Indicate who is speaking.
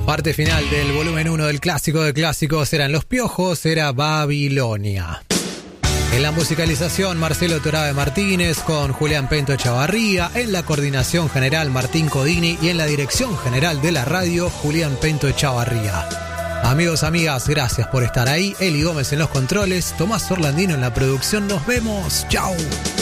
Speaker 1: Parte final del volumen 1 del Clásico de Clásicos eran Los Piojos, era Babilonia. En la musicalización, Marcelo Torabe Martínez con Julián Pento Chavarría. En la coordinación general, Martín Codini. Y en la dirección general de la radio, Julián Pento Chavarría. Amigos, amigas, gracias por estar ahí. Eli Gómez en los controles, Tomás Orlandino en la producción. Nos vemos. ¡Chao!